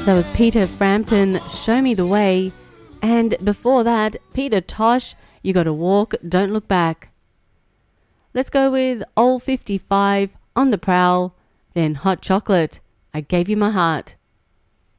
That was Peter Frampton, Show Me the Way. And before that, Peter Tosh, You Gotta Walk, Don't Look Back. Let's go with Old 55, On the Prowl. Then Hot Chocolate, I Gave You My Heart.